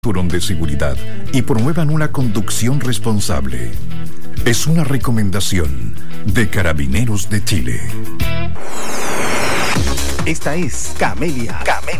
cinturón de seguridad y promuevan una conducción responsable. Es una recomendación de Carabineros de Chile. Esta es Camelia.